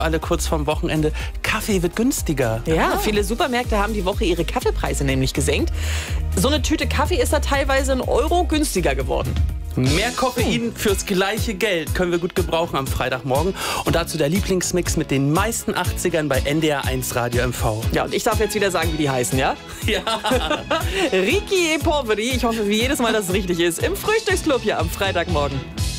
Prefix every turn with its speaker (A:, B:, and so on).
A: alle kurz vorm Wochenende. Kaffee wird günstiger.
B: Ja, viele Supermärkte haben die Woche ihre Kaffeepreise nämlich gesenkt. So eine Tüte Kaffee ist da teilweise 1 Euro günstiger geworden.
A: Mehr Koffein fürs gleiche Geld können wir gut gebrauchen am Freitagmorgen. Und dazu der Lieblingsmix mit den meisten 80ern bei NDR1 Radio MV.
B: Ja, und ich darf jetzt wieder sagen, wie die heißen, ja?
A: Ja.
B: Ricky e Poveri, ich hoffe wie jedes Mal, dass es richtig ist, im Frühstücksclub hier am Freitagmorgen.